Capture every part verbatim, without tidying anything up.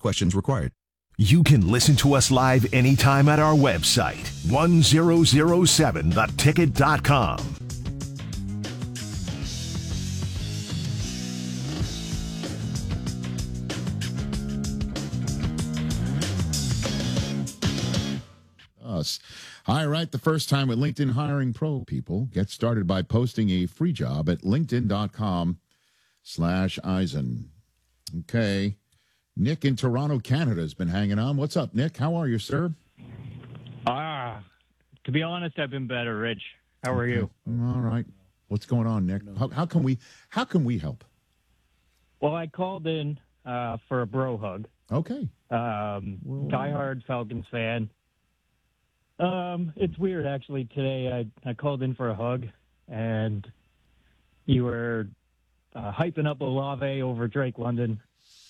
questions required. You can listen to us live anytime at our website, one thousand seven the ticket dot com. Us. All right, the first time with LinkedIn Hiring Pro, people. Get started by posting a free job at linkedin.com slash Eisen. Okay. Nick in Toronto, Canada has been hanging on. What's up, Nick? How are you, sir? Ah, to be honest, I've been better, Rich. How are okay. you? All right. What's going on, Nick? How, how can we how can we help? Well, I called in uh, for a bro hug. Okay. Um, diehard Falcons fan. Um, it's weird, actually. Today I, I called in for a hug, and you were uh, hyping up Olave over Drake London,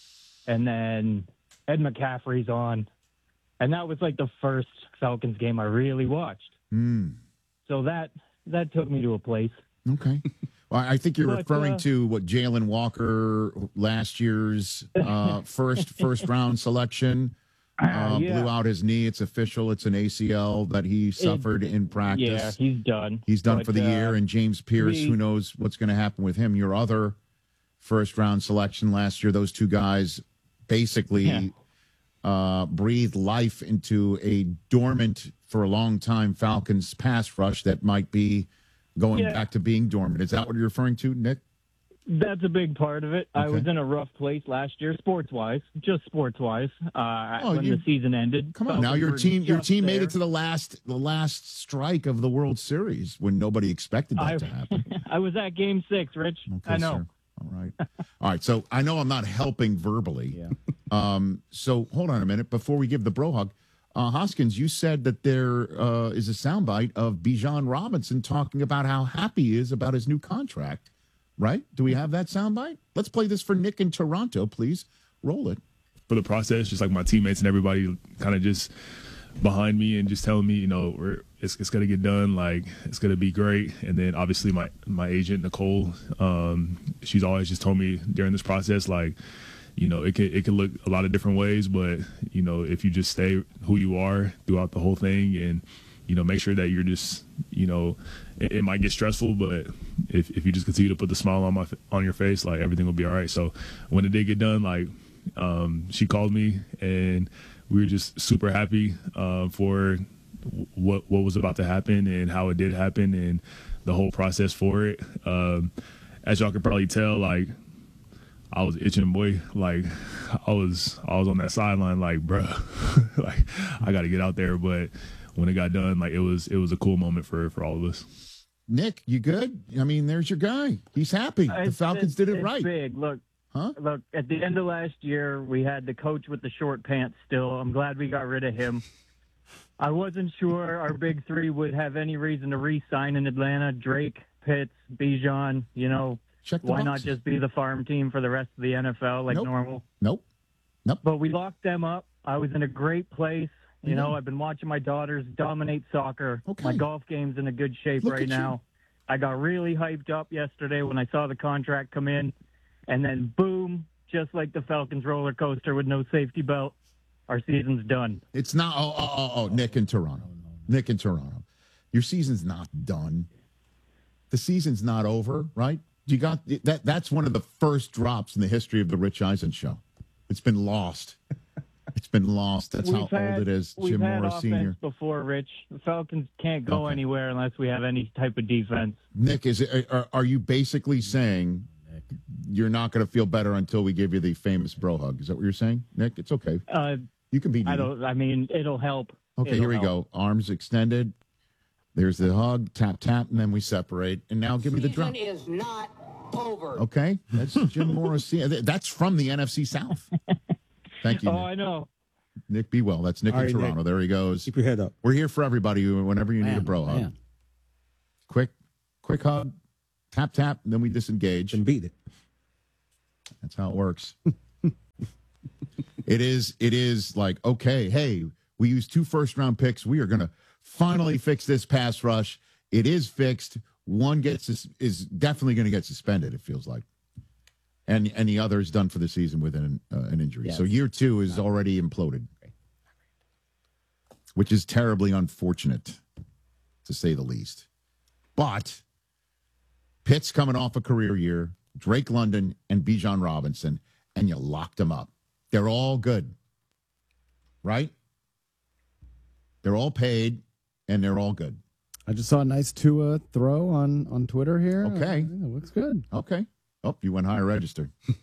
and then Ed McCaffrey's on, and that was like the first Falcons game I really watched. Mm. So that that took me to a place. Okay. Well, I think you're but, referring uh, to what Jalen Walker, last year's uh, first first round selection. Uh, yeah. Blew out his knee. It's official. It's an A C L that he suffered it, in practice. Yeah, he's done. He's done but, for the uh, year. And James Pierce, we, who knows what's going to happen with him? Your other first-round selection last year, those two guys basically yeah. uh, breathed life into a dormant, for a long time, Falcons pass rush that might be going yeah. back to being dormant. Is that what you're referring to, Nick? That's a big part of it. Okay. I was in a rough place last year, sports-wise, just sports-wise, uh, Oh, when you- the season ended. Come on, Falcons now your were team your just team made there. it to the last the last strike of the World Series when nobody expected that I, to happen. I was at Game Six, Rich. Okay, I know. sir. All right. All right. So I know I'm not helping verbally. Yeah. Um, so hold on a minute before we give the bro hug. Uh, Hoskins, you said that there uh, is a soundbite of Bijan Robinson talking about how happy he is about his new contract. Right? Do we have that soundbite? Let's play this for Nick in Toronto, please. Roll it. For the process, just like my teammates and everybody kind of just behind me and just telling me, you know, we're, it's, it's going to get done. Like, it's going to be great. And then obviously my, my agent, Nicole, um, she's always just told me during this process, like, you know, it could, it could look a lot of different ways, but, you know, if you just stay who you are throughout the whole thing and, you know, make sure that you're just, you know, it, it might get stressful, but if, if you just continue to put the smile on my on your face, like everything will be all right. So when it did get done, like um, she called me and we were just super happy uh, for what what was about to happen and how it did happen and the whole process for it. Um, as y'all could probably tell, like I was itching, boy. Like I was I was on that sideline, like bruh, like I got to get out there, but. When it got done, like it was, it was a cool moment for for all of us. Nick, you good? I mean, there's your guy. He's happy. The It's- Falcons it's- did it it's right. Big. Look, Huh? look. At the end of last year, we had the coach with the short pants. Still, I'm glad we got rid of him. I wasn't sure our big three would have any reason to re-sign in Atlanta. Drake, Pitts, Bijan. You know, Check the why not boxes. just be the farm team for the rest of the N F L like Nope. normal? Nope. Nope. But we locked them up. I was in a great place. You know, Mhm. I've been watching my daughters dominate soccer. Okay. My golf game's in a good shape Look right at you. now. I got really hyped up yesterday when I saw the contract come in. And then, boom, just like the Falcons roller coaster with no safety belt, our season's done. It's not. Oh, oh, oh, oh, Nick in Toronto. Nick in Toronto. Your season's not done. The season's not over, right? You got that. That's one of the first drops in the history of the Rich Eisen show. It's been lost. It's been lost. That's how had, old it is. We've Jim had Morris offense Senior. before, Rich. The Falcons can't go Okay. anywhere unless we have any type of defense. Nick, is it, are, are you basically saying you're not going to feel better until we give you the famous bro hug? Is that what you're saying, Nick? It's okay. Uh, You can be. I needy. don't. I mean, it'll help. Okay, It'll here we help. go. Arms extended. There's the hug, tap, tap, and then we separate. And now give me the drop. Season is not over. Okay, that's Jim Morris. That's from the N F C South. Thank you, Oh, Nick. I know. Nick Be well. That's Nick All in right, Toronto. Nick. There he goes. Keep your head up. We're here for everybody whenever you need a Man, bro hug. man. Quick, quick hug, tap, tap, and then we disengage. And beat it. That's how it works. It is. It is like, okay, hey, we used two first round picks. We are going to finally fix this pass rush. It is fixed. One gets is definitely going to get suspended. It feels like. and and the other is done for the season with an uh, an injury. Yes. So year two is already imploded, which is terribly unfortunate, to say the least. But Pitt's coming off a career year, Drake London and Bijan Robinson, and you locked them up. They're all good, right? They're all paid, and they're all good. I just saw a nice Tua throw on, on Twitter here. Okay. Uh, yeah, looks good. Okay. Oh, you went higher register. you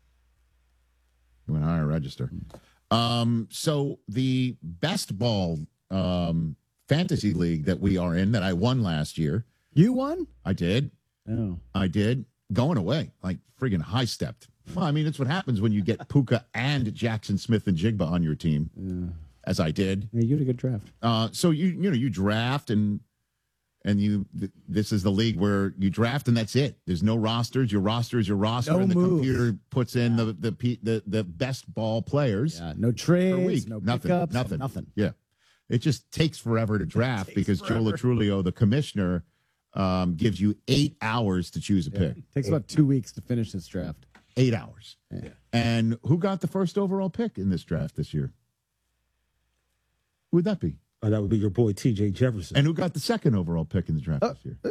went higher register. Um, so the best ball um, fantasy league that we are in that I won last year. You won? I did. Oh. I did. Going away, like friggin' high stepped. Well, I mean, it's what happens when you get Puka and Jackson Smith and Jigba on your team, Yeah. as I did. Yeah, you had a good draft. Uh, so you you know you draft and and you th- this is the league where you draft and that's it. There's no rosters. Your roster is your roster, No and the moves. computer puts in the the pe- the the best ball players Yeah, no per trades, week. no nothing, pickups, nothing, nothing. Yeah, it just takes forever to draft because Joe Latrulio, the commissioner, um, gives you eight hours to choose a pick. Takes about two weeks to finish this draft. Eight hours. Yeah. And who got the first overall pick in this draft this year? Who would that be? Oh, that would be your boy T J Jefferson. And who got the second overall pick in the draft this year?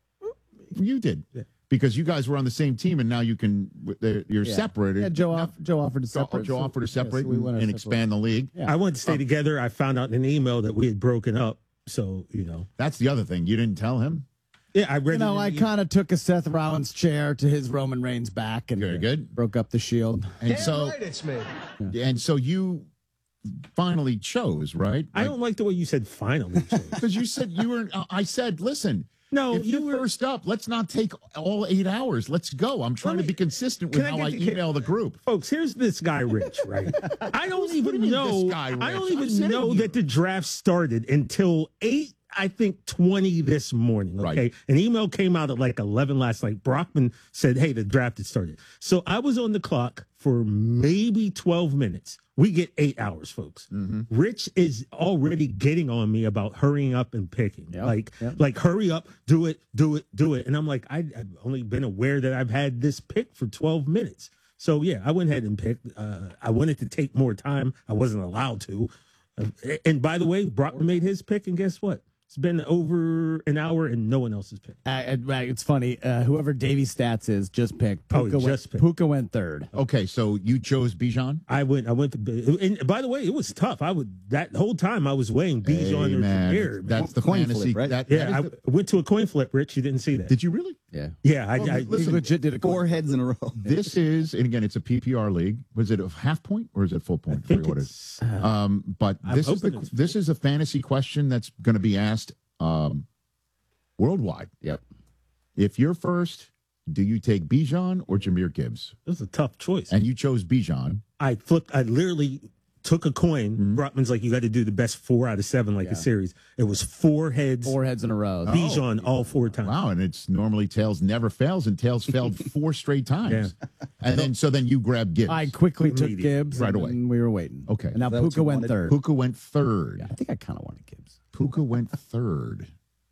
You did. Yeah. Because you guys were on the same team, and now you can, they're- you're Yeah. separated. Yeah, Joe, off, Joe offered to Joe, separate. Joe so- offered to yeah, so separate we and, went our and separate expand the league. Yeah. I wanted to stay together. I found out in an email that we had broken up. So, you know. That's the other thing. You didn't tell him? Yeah, I read You know, it I in the- kind of took a Seth Rollins chair to his Roman Reigns back and Very good. broke up the Shield. And so, it's me. and so you finally chose, right? I don't like the way you said finally. Because you said you were, uh, I said, listen, No, if you you're were- first up, let's not take all eight hours. Let's go. I'm trying Let to me- be consistent with can I how get I the- can- email the group. Folks, here's this guy Rich, right? I don't What do even you mean, know. this guy I Rich? don't I'm even sitting know here. that the draft started until eight. I think twenty this morning. Okay, Right. an email came out at like eleven last night. Brockman said, "Hey, the draft had started." So I was on the clock for maybe twelve minutes. We get eight hours, folks. Mm-hmm. Rich is already getting on me about hurrying up and picking. Yep, Like, yep. like hurry up, do it, do it, do it. And I'm like, I, I've only been aware that I've had this pick for twelve minutes. So yeah, I went ahead and picked. Uh, I wanted to take more time. I wasn't allowed to. Uh, and by the way, Brockman made his pick, and guess what? It's been over an hour, and no one else has picked. Uh, it- right, it's funny. Uh, whoever Davey Stats is just picked. Oh, Puka, he went, just picked. Puka went third. Okay, so you chose Bijan? I went. I went to. And by the way, it was tough. I would that whole time I was weighing Bijan Hey, or man, Jameer. that's the Coin fantasy. flip, right? That, that Yeah, I is the- went to a coin flip. Rich, you didn't see that. did you really? Yeah. Yeah, I. Well, I He listen, legit did a Four coin. heads in a row. This is, and again, it's a P P R league. Was it a half point or is it full point? I think forget what it is. it's, uh, Um, but I'm this is the, hoping it's- this is a fantasy question that's going to be asked um, worldwide. Yep. If you're first, do you take Bijan or Jameer Gibbs? it was a tough choice. And you chose Bijan. I flipped. I literally took a coin. Mm-hmm. Brockman's like, you got to do the best four out of seven, like Yeah. a series. It was four heads. Four heads in a row. Bijan all four times. Wow, and it's normally tails never fails, and tails failed four straight times. And then so then you grab Gibbs. I quickly took Immediate. Gibbs Right and away. then we were waiting. Okay. And now Is that what Puka you went wanted? third. Puka went third. Yeah, I think I kind of wanted Gibbs. Puka went third.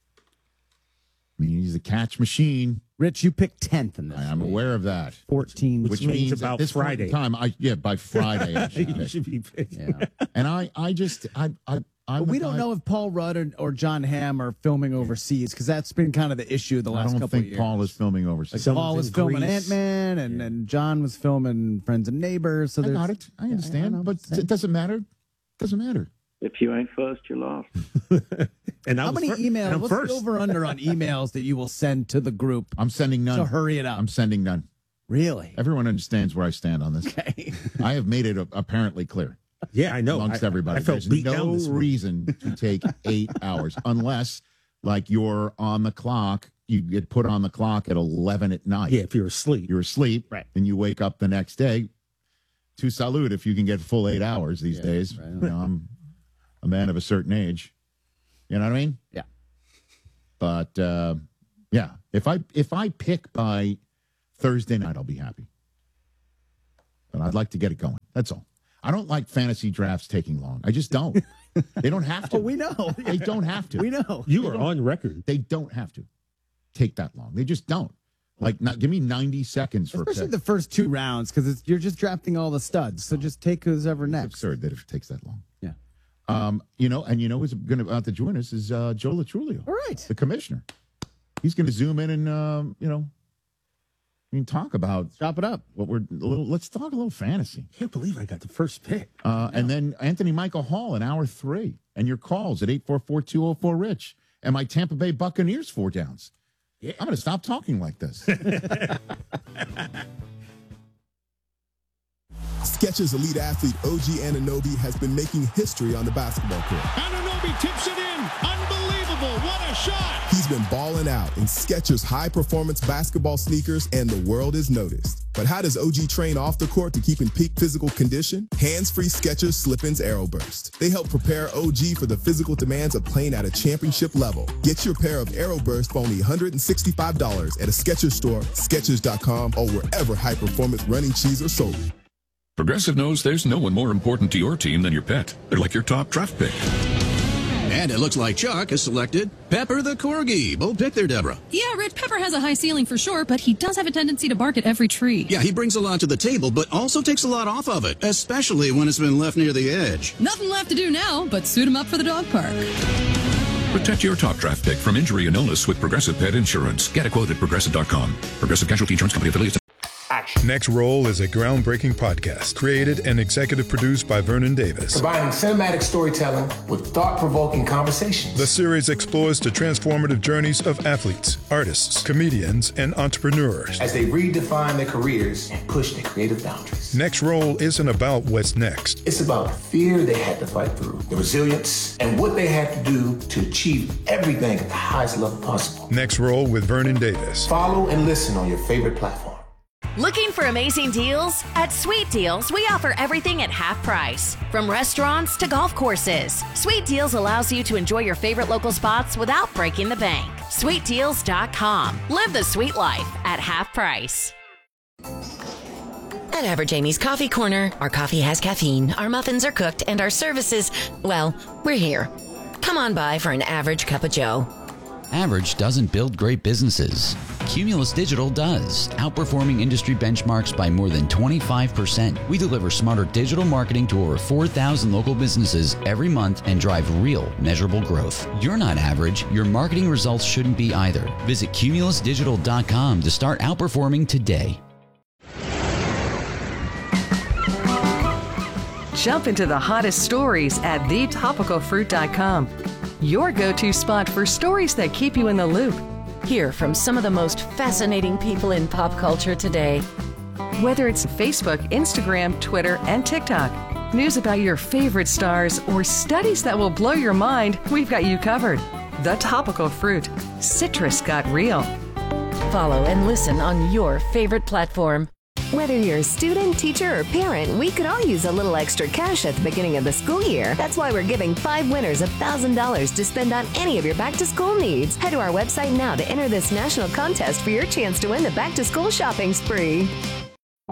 I mean, he's a catch machine. Rich, you picked tenth in this. I am aware of that. fourteen. Which Which means means about at this point in Friday. time, I yeah, by Friday. I should you pick. should be picked. Yeah. And I, I just, I, I, I. But we don't know if Paul Rudd or, or John Hamm are filming overseas because that's been kind of the issue the I last don't couple think of years. Paul is filming overseas. Some- Paul Someone's was in filming Greece. Ant Man, and, and John was filming Friends and Neighbors. So I there's, got it. I Yeah, understand, know, but same. it doesn't matter. Doesn't matter. If you ain't first, you're last. And I How was many fir- and emails? I'm What's first. the over under on emails that you will send to the group? I'm sending none. So hurry it up. I'm sending none. Really? Everyone understands where I stand on this. Okay. I have made it apparently clear Yeah, I know. amongst I, everybody. I felt There's beat no down this week. reason to take eight hours unless, like, you're on the clock. You get put on the clock at eleven at night. Yeah, if you're asleep. You're asleep, Right. and you wake up the next day. To salute if you can get full eight hours these Yeah, days. right. You know, I'm a man of a certain age. You know what I mean? Yeah. But uh, yeah, if I if I pick by Thursday night, I'll be happy. But I'd like to get it going. That's all. I don't like fantasy drafts taking long. I just don't. They don't have to. Oh, we know. They don't have to. We know. You are on record. They don't have to take that long. They just don't. Like, not, give me ninety seconds for Especially a pick. the first two rounds, because you're just drafting all the studs. So just take who's ever It's next. absurd that it takes that long. Yeah. Um, you know, and you know who's going to have to join us is uh, Joe Latrulio. All right. The commissioner. He's going to zoom in and, um, you know, I mean, talk about Chop it up. what we're a little. Let's talk a little fantasy. Can't believe I got the first pick. Uh, and then Anthony Michael Hall in hour three. And your calls at eight four four, two oh four, RICH. And my Tampa Bay Buccaneers four downs. Yeah. I'm going to stop talking like this. Skechers elite athlete O G Anunoby has been making history on the basketball court. Anunoby tips it in. Unbelievable. What a shot. He's been balling out in Skechers high-performance basketball sneakers, and the world has noticed. But how does O G train off the court to keep in peak physical condition? Hands-free Skechers Slip-ins Aeroburst. They help prepare O G for the physical demands of playing at a championship level. Get your pair of Aeroburst for only one hundred sixty-five dollars at a Skechers store, Skechers dot com, or wherever high-performance running shoes are sold. Progressive knows there's no one more important to your team than your pet. They're like your top draft pick. And it looks like Chuck has selected Pepper the Corgi. Bold pick there, Deborah. Yeah, Rich, Pepper has a high ceiling for sure, but he does have a tendency to bark at every tree. Yeah, he brings a lot to the table, but also takes a lot off of it, especially when it's been left near the edge. Nothing left to do now but suit him up for the dog park. Protect your top draft pick from injury and illness with Progressive Pet Insurance. Get a quote at progressive dot com. Progressive Casualty Insurance Company affiliates. Next Roll is a groundbreaking podcast created and executive produced by Vernon Davis. Combining cinematic storytelling with thought-provoking conversations. The series explores the transformative journeys of athletes, artists, comedians, and entrepreneurs as they redefine their careers and push their creative boundaries. Next Roll isn't about what's next. It's about the fear they had to fight through, the resilience, and what they had to do to achieve everything at the highest level possible. Next Roll with Vernon Davis. Follow and listen on your favorite platform. Looking for amazing deals? At Sweet Deals, we offer everything at half price. From restaurants to golf courses, Sweet Deals allows you to enjoy your favorite local spots without breaking the bank. sweet deals dot com. Live the sweet life at half price. At Average Amy's Coffee Corner, our coffee has caffeine, our muffins are cooked, and our services, well, we're here. Come on by for an average cup of joe. Average doesn't build great businesses. Cumulus Digital does, outperforming industry benchmarks by more than twenty-five percent. We deliver smarter digital marketing to over four thousand local businesses every month and drive real, measurable growth. You're not average. Your marketing results shouldn't be either. Visit cumulus digital dot com to start outperforming today. Jump into the hottest stories at the topical fruit dot com. Your go-to spot for stories that keep you in the loop. Hear from some of the most fascinating people in pop culture today. Whether it's Facebook, Instagram, Twitter, and TikTok, news about your favorite stars, or studies that will blow your mind, we've got you covered. The Topical Fruit. Citrus got real. Follow and listen on your favorite platform. Whether you're a student, teacher, or parent, we could all use a little extra cash at the beginning of the school year. That's why we're giving five winners one thousand dollars to spend on any of your back-to-school needs. Head to our website now to enter this national contest for your chance to win the back-to-school shopping spree.